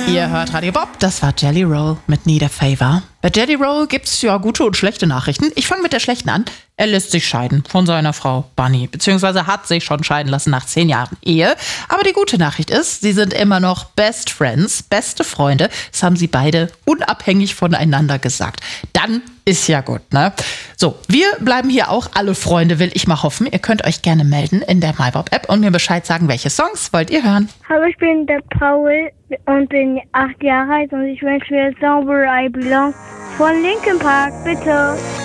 Ihr hört Radio Bob, das war Jelly Roll mit Need a Favor. Bei Jelly Roll gibt's ja gute und schlechte Nachrichten. Ich fange mit der schlechten an. Er lässt sich scheiden von seiner Frau Bunny, beziehungsweise hat sich schon scheiden lassen nach 10 Jahren Ehe. Aber die gute Nachricht ist, sie sind immer noch Best Friends, beste Freunde. Das haben sie beide unabhängig voneinander gesagt. Dann ist ja gut, ne? So, wir bleiben hier auch alle Freunde, will ich mal hoffen. Ihr könnt euch gerne melden in der MyBob-App und mir Bescheid sagen, welche Songs wollt ihr hören. Hallo, ich bin der Paul und bin 8 Jahre alt und ich wünsche mir Somewhere I Belong von Linkin Park, bitte.